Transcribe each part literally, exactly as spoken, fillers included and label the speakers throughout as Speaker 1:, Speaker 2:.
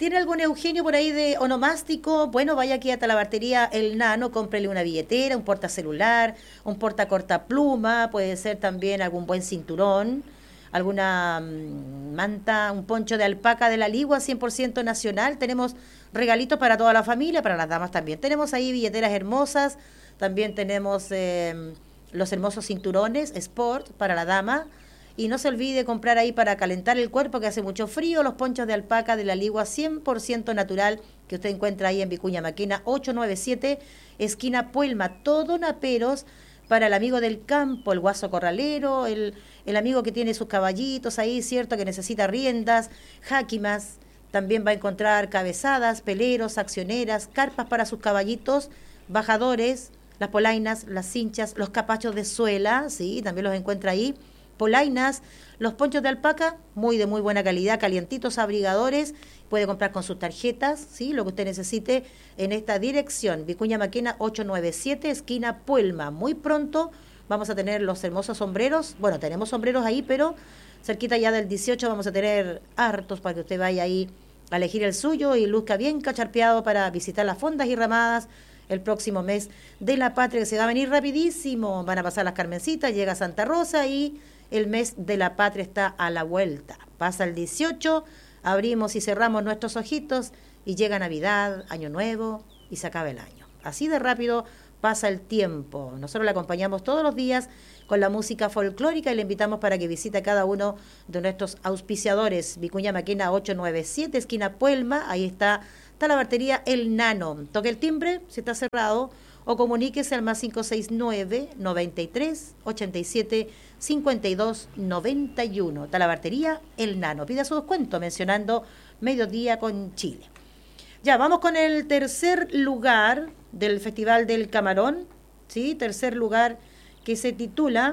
Speaker 1: ¿Tiene algún Eugenio por ahí de onomástico? Bueno, vaya aquí a Talabartería El Nano, cómprele una billetera, un portacelular, un portacortapluma, puede ser también algún buen cinturón, alguna mm, manta, un poncho de alpaca de la Ligua, cien por ciento nacional. Tenemos regalitos para toda la familia, para las damas también. Tenemos ahí billeteras hermosas, también tenemos eh, los hermosos cinturones Sport para la dama. Y no se olvide comprar ahí para calentar el cuerpo, que hace mucho frío, los ponchos de alpaca de la Ligua cien por ciento natural, que usted encuentra ahí en Vicuña Maquena ochocientos noventa y siete, esquina Puelma. Todo naperos para el amigo del campo, el guaso corralero, el, el amigo que tiene sus caballitos ahí, ¿cierto?, que necesita riendas, jáquimas. También va a encontrar cabezadas, peleros, accioneras, carpas para sus caballitos, bajadores, las polainas, las cinchas, los capachos de suela, sí, también los encuentra ahí. Polainas, los ponchos de alpaca, muy de muy buena calidad, calientitos, abrigadores, puede comprar con sus tarjetas, ¿sí?, lo que usted necesite en esta dirección, Vicuña Maquena ochocientos noventa y siete, esquina Puelma. Muy pronto vamos a tener los hermosos sombreros, bueno, tenemos sombreros ahí, pero cerquita ya del dieciocho vamos a tener hartos para que usted vaya ahí a elegir el suyo y luzca bien cacharpeado para visitar las fondas y ramadas el próximo mes de la patria, que se va a venir rapidísimo. Van a pasar las Carmencitas, llega Santa Rosa y el mes de la patria está a la vuelta. Pasa el dieciocho, abrimos y cerramos nuestros ojitos y llega Navidad, Año Nuevo y se acaba el año. Así de rápido pasa el tiempo. Nosotros le acompañamos todos los días con la música folclórica y le invitamos para que visite a cada uno de nuestros auspiciadores. Vicuña Maquena ochocientos noventa y siete, esquina Puelma, ahí está Talabartería El Nano. Toque el timbre si está cerrado o comuníquese al más cinco seis nueve, noventa y tres, ochenta y siete, cincuenta y dos, noventa y uno. Talabartería El Nano. Pida su descuento mencionando Mediodía con Chile. Ya, vamos con el tercer lugar del Festival del Camarón, ¿sí? Tercer lugar que se titula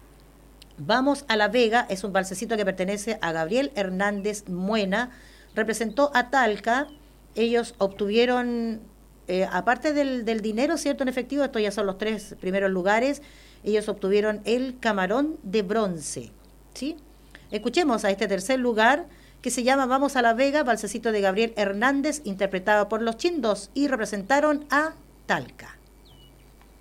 Speaker 1: Vamos a la Vega, es un balsecito que pertenece a Gabriel Hernández Muena, representó a Talca. Ellos obtuvieron, eh, aparte del, del dinero, ¿cierto?, en efectivo, estos ya son los tres primeros lugares, ellos obtuvieron el camarón de bronce, ¿sí? Escuchemos a este tercer lugar, que se llama Vamos a la Vega, balsecito de Gabriel Hernández, interpretado por los Chindos, y representaron a Talca.